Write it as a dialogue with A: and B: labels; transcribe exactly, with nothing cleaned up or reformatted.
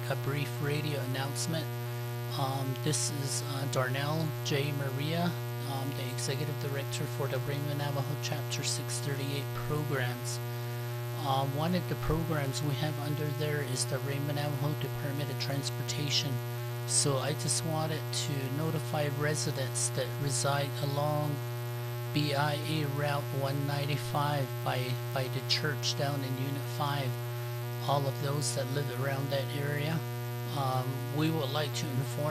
A: a brief radio announcement. Um, this is uh, Darnell J. Maria, um, the Executive Director for the Rainbow Navajo Chapter six thirty-eight programs. Um, one of the programs we have under there is the Rainbow Navajo Department of Transportation. So I just wanted to notify residents that reside along B I A Route one ninety-five by, by the church down in Unit five, all of those that live around that area. Um, we would like to inform